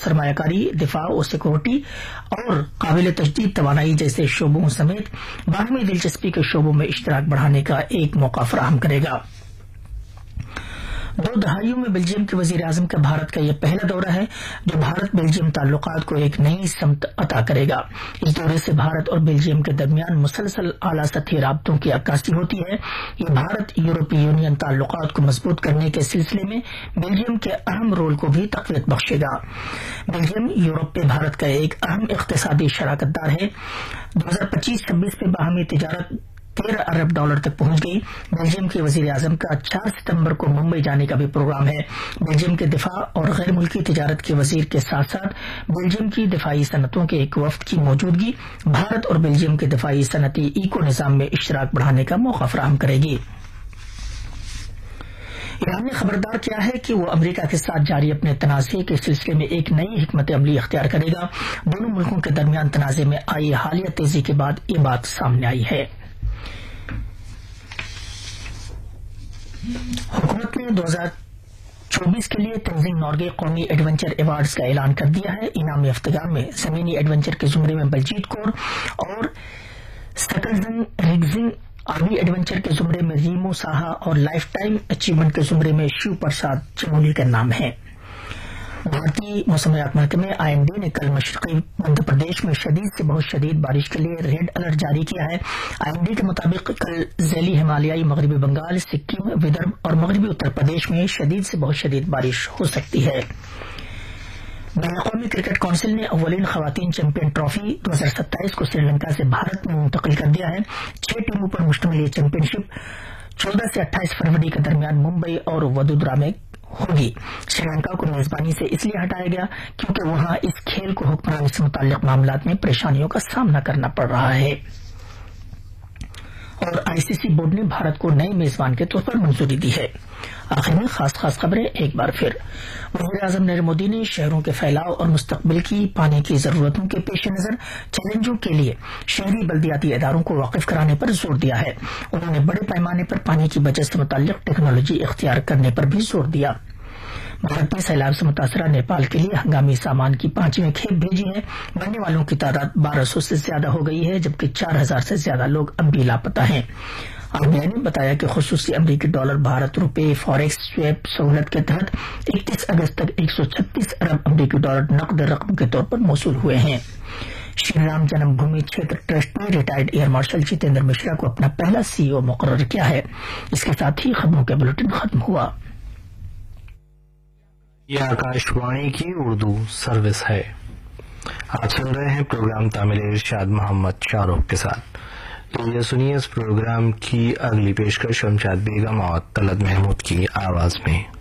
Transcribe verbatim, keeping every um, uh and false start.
سرمایہ کاری، دفاع و سیکورٹی اور قابل تجدید توانائی جیسے شعبوں سمیت باہمی دلچسپی کے شعبوں میں اشتراک بڑھانے کا ایک موقع فراہم کرے گا۔ دو دہائیوں میں بیلجیم کے وزیر اعظم کا بھارت کا یہ پہلا دورہ ہے جو بھارت بیلجیم تعلقات کو ایک نئی سمت عطا کرے گا۔ اس دورے سے بھارت اور بیلجیم کے درمیان مسلسل اعلیٰ سطحی رابطوں کی عکاسی ہوتی ہے۔ یہ بھارت یورپی یونین تعلقات کو مضبوط کرنے کے سلسلے میں بیلجیم کے اہم رول کو بھی تقویت بخشے گا۔ بیلجیم یورپ میں بھارت کا ایک اہم اقتصادی شراکت دار ہے۔ دو ہزار پچیس چھبیس میں باہمی تجارت تیرہ ارب ڈالر تک پہنچ گئی۔ بیلجیم کے وزیر اعظم کا چار ستمبر کو ممبئی جانے کا بھی پروگرام ہے۔ بیلجیم کے دفاع اور غیر ملکی تجارت کے وزیر کے ساتھ ساتھ بیلجیم کی دفاعی صنعتوں کے ایک وفد کی موجودگی بھارت اور بیلجیم کے دفاعی صنعتی ایکو نظام میں اشتراک بڑھانے کا موقع فراہم کرے گی۔ ایران نے خبردار کیا ہے کہ وہ امریکہ کے ساتھ جاری اپنے تنازع کے سلسلے میں ایک نئی حکمت عملی اختیار کرے گا۔ دونوں ملکوں کے درمیان تنازع میں آئی حالیہ تیزی کے بعد یہ بات سامنے آئی ہے۔ حکومت نے دو ہزار چوبیس کے لیے تنظیم نارگے قومی ایڈونچر ایوارڈز کا اعلان کر دیا ہے۔ انعامی یافتگان میں زمینی ایڈونچر کے زمرے میں بلجیت کور اور سکلزن ریگزنگ، آبی ایڈونچر کے زمرے میں ریمو ساہا اور لائف ٹائم اچیومنٹ کے زمرے میں شیو پرساد چمولی کا نام ہے۔ بھارتی موسمیات محکمے آئی ایم ڈی نے کل مشرقی مدھیہ پردیش میں شدید سے بہت شدید بارش کے لیے ریڈ الرٹ جاری کیا ہے۔ آئی ایم ڈی کے مطابق کل ذیلی ہمالیائی مغربی بنگال، سکم، ودربھ اور مغربی اتر پردیش میں شدید سے بہت شدید بارش ہو سکتی ہے۔ بین الاقوامی کرکٹ کونسل نے اولین خواتین چیمپئن ٹرافی دو ہزار ستائیس کو سری لنکا سے بھارت میں منتقل کر دیا ہے۔ چھ ٹیموں پر مشتمل یہ چیمپئن شپ چودہ سے اٹھائیس فروری کے درمیان ممبئی اور وڈودرا میں ہوگی۔ سری لنکا کو میزبانی سے اس لیے ہٹایا گیا کیونکہ وہاں اس کھیل کو حکمرانی سے متعلق معاملات میں پریشانیوں کا سامنا کرنا پڑ رہا ہے۔ اور آئی سی سی بورڈ نے بھارت کو نئے میزبان کے طور پر منظوری دی ہے۔ آخر میں خاص خاص خبریں ایک بار پھر۔ وزیر اعظم نریندر مودی نے شہروں کے پھیلاؤ اور مستقبل کی پانی کی ضرورتوں کے پیش نظر چیلنجوں کے لیے شہری بلدیاتی اداروں کو واقف کرانے پر زور دیا ہے۔ انہوں نے بڑے پیمانے پر پانی کی بچت سے متعلق ٹیکنالوجی اختیار کرنے پر بھی زور دیا۔ بھارت نے سیلاب سے متاثرہ نیپال کے لیے ہنگامی سامان کی پانچویں کھیپ بھیجی ہے۔ مرنے والوں کی تعداد بارہ سو سے زیادہ ہو گئی ہے جبکہ چار ہزار سے زیادہ لوگ اب بھی لاپتہ ہیں۔ آر بی آئی نے بتایا کہ خصوصی امریکی ڈالر بھارت روپے فاریکس سویپ سہولت کے تحت اکتیس اگست تک ایک سو چھتیس ارب امریکی ڈالر نقد رقم کے طور پر موصول ہوئے ہیں۔ شری رام جنم بھومی چھیتر ٹرسٹ نے retired air marshal Jitendra Mishra کو اپنا پہلا سی ای او مقرر کیا ہے۔ اس کے ساتھ ہی خبروں کا بلیٹن ختم ہوا۔ یہ آکاش وانی کی اردو سروس ہے۔ آپ سن رہے ہیں پروگرام تامل ارشاد محمد شاہ رخ کے ساتھ۔ تو یہ سنیے اس پروگرام کی اگلی پیشکش شمشاد بیگم اور طلعت محمود کی آواز میں۔